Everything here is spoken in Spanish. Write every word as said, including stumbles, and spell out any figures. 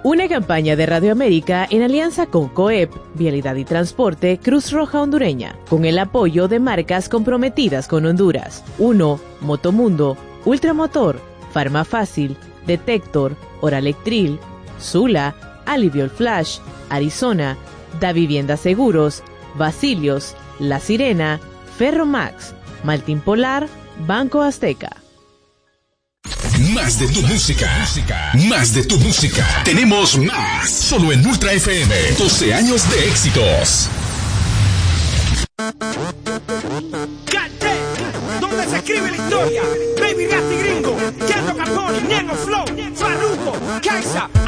Una campaña de Radio América en alianza con COEP, Vialidad y Transporte, Cruz Roja Hondureña, con el apoyo de marcas comprometidas con Honduras. uno. Motomundo, Ultramotor, Farmafácil, Detector, Oralectril, Sula, Aliviol Flash, Arizona, Da Vivienda Seguros, Basilios, La Sirena, Ferromax, Maltín Polar, Banco Azteca. Más de tu música, más de tu música. Tenemos más, solo en Ultra F M. doce años de éxitos. Cante, donde se escribe la historia. Baby Rasti Gringo, Kendo Capone, Nego Flow, Farruko, Kaisa.